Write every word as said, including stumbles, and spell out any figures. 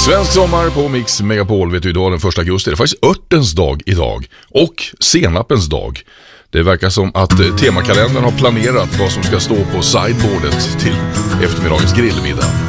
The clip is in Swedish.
Svensk sommar på Mix Megapol. Vet du, idag den första augusti. Det är faktiskt örtens dag idag. Och senapens dag. Det verkar som att temakalendern har planerat vad som ska stå på sideboardet till eftermiddagens grillmiddag.